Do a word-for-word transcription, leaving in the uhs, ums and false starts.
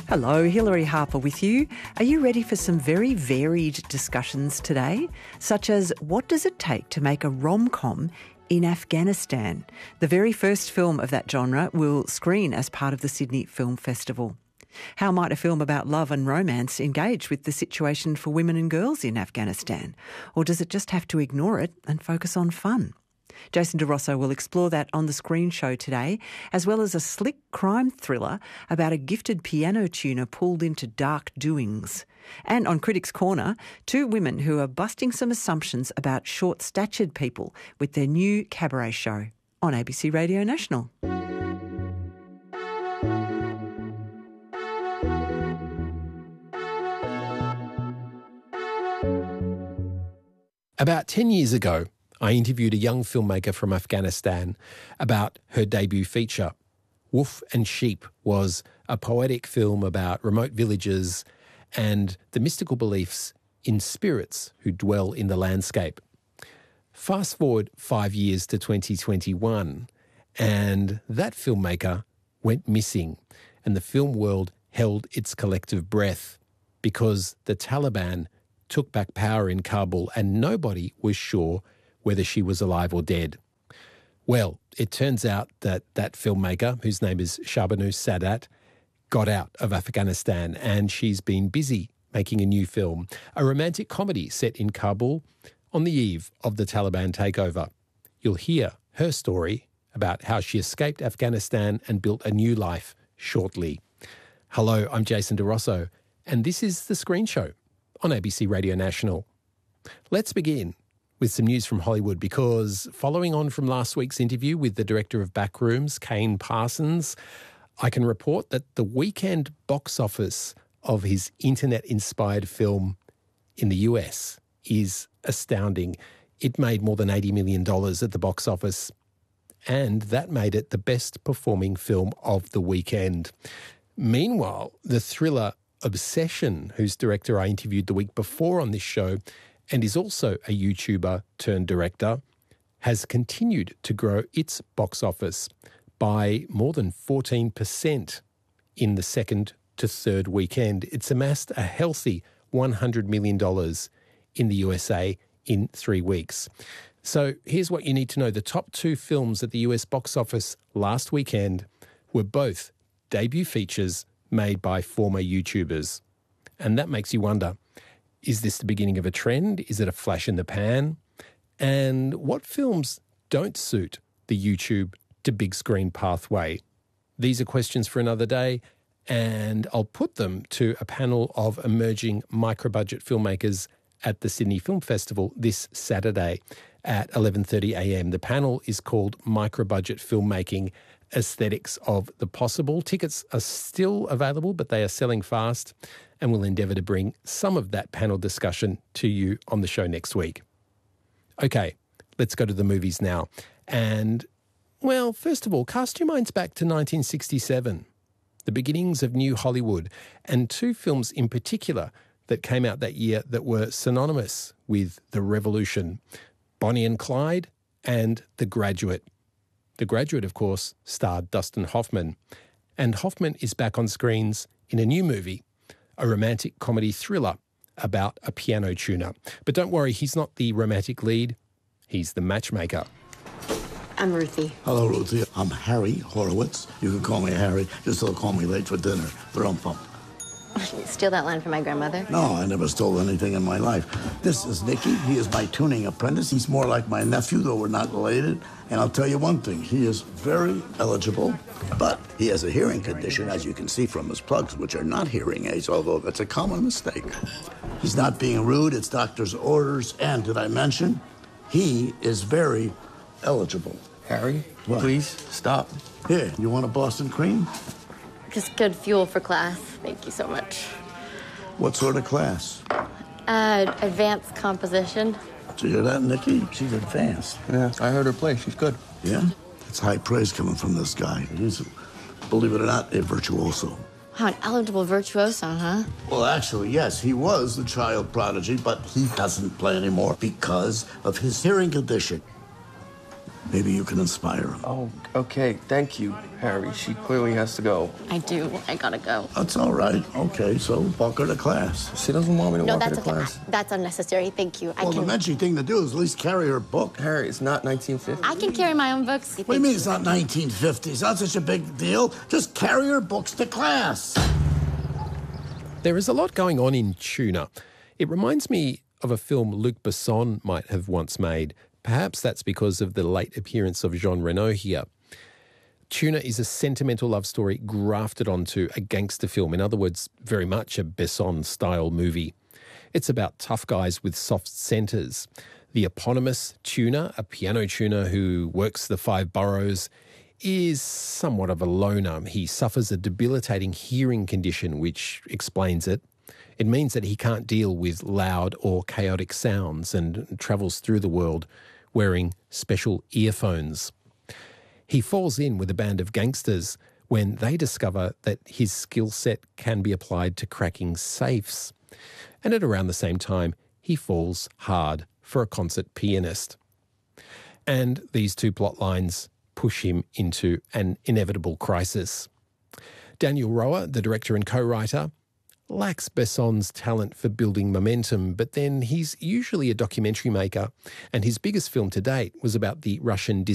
Hello, Hilary Harper with you. Are you ready for some very varied discussions today? Such as, what does it take to make a rom-com in Afghanistan? The very first film of that genre will screen as part of the Sydney Film Festival. How might a film about love and romance engage with the situation for women and girls in Afghanistan? Or does it just have to ignore it and focus on fun? Jason De Rosso will explore that on the Screen Show today, as well as a slick crime thriller about a gifted piano tuner pulled into dark doings. And on Critics' Corner, two women who are busting some assumptions about short-statured people with their new cabaret show on A B C Radio National. About ten years ago, I interviewed a young filmmaker from Afghanistan about her debut feature. Wolf and Sheep was a poetic film about remote villages and the mystical beliefs in spirits who dwell in the landscape. Fast forward five years to twenty twenty-one, and that filmmaker went missing, and the film world held its collective breath because the Taliban took back power in Kabul and nobody was sure whether she was alive or dead. Well, it turns out that that filmmaker, whose name is Shabanoo Sadat, got out of Afghanistan, and she's been busy making a new film, a romantic comedy set in Kabul on the eve of the Taliban takeover. You'll hear her story about how she escaped Afghanistan and built a new life shortly. Hello, I'm Jason De Rosso, and this is The Screen Show on A B C Radio National. Let's begin with some news from Hollywood, because following on from last week's interview with the director of Backrooms, Kane Parsons, I can report that the weekend box office of his internet-inspired film in the U S is astounding. It made more than eighty million dollars at the box office, and that made it the best-performing film of the weekend. Meanwhile, the thriller Obsession, whose director I interviewed the week before on this show, and is also a YouTuber turned director, has continued to grow its box office by more than fourteen percent in the second to third weekend. It's amassed a healthy one hundred million dollars in the U S A in three weeks. So here's what you need to know. The top two films at the U S box office last weekend were both debut features made by former YouTubers. And that makes you wonder, is this the beginning of a trend? Is it a flash in the pan? And what films don't suit the YouTube to big screen pathway? These are questions for another day, and I'll put them to a panel of emerging micro-budget filmmakers at the Sydney Film Festival this Saturday at eleven thirty a m. The panel is called Micro-Budget Filmmaking: Aesthetics of the Possible. Tickets are still available, but they are selling fast, and we'll endeavour to bring some of that panel discussion to you on the show next week. Okay, let's go to the movies now. And, well, first of all, cast your minds back to nineteen sixty-seven, the beginnings of New Hollywood, and two films in particular that came out that year that were synonymous with the revolution: Bonnie and Clyde and The Graduate. The Graduate, of course, starred Dustin Hoffman, and Hoffman is back on screens in a new movie, a romantic comedy thriller about a piano tuner. But don't worry, he's not the romantic lead, he's the matchmaker. I'm Ruthie. Hello, Ruthie. I'm Harry Horowitz. You can call me Harry, just don't call me late for dinner. Thrum-thump. You steal that line from my grandmother? No, I never stole anything in my life. This is Nicky. He is my tuning apprentice. He's more like my nephew, though we're not related. And I'll tell you one thing, he is very eligible, but he has a hearing condition, as you can see from his plugs, which are not hearing aids, although that's a common mistake. He's not being rude, it's doctor's orders, and did I mention, he is very eligible. Harry, What? please stop. Here, you want a Boston cream? Just good fuel for class. Thank you so much. What sort of class? Uh, advanced composition. Did you hear that, Nicky? She's advanced. Yeah, I heard her play. She's good. Yeah? That's high praise coming from this guy. He's, believe it or not, a virtuoso. Wow, an eligible virtuoso, huh? Well, actually, yes, he was the child prodigy, but he doesn't play anymore because of his hearing condition. Maybe you can inspire him. Oh, okay. Thank you, Harry. She clearly has to go. I do. I gotta go. That's all right. Okay, so walk her to class. She doesn't want me to No, walk her that's to okay. class. That's unnecessary. Thank you. I Well, can. the menschy thing to do is at least carry her book. Harry, it's not nineteen fifty. I can carry my own books. What do you mean it's not nineteen fifty? It's not such a big deal. Just carry her books to class. There is a lot going on in Tuna. It reminds me of a film Luc Besson might have once made. Perhaps that's because of the late appearance of Jean Reno here. Tuna is a sentimental love story grafted onto a gangster film. In other words, very much a Besson-style movie. It's about tough guys with soft centres. The eponymous Tuna, a piano tuner who works the five boroughs, is somewhat of a loner. He suffers a debilitating hearing condition, which explains it. It means that he can't deal with loud or chaotic sounds and travels through the world wearing special earphones. He falls in with a band of gangsters when they discover that his skill set can be applied to cracking safes. And at around the same time, he falls hard for a concert pianist. And these two plot lines push him into an inevitable crisis. Daniel Roher, the director and co-writer, lacks Besson's talent for building momentum, but then he's usually a documentary maker, and his biggest film to date was about the Russian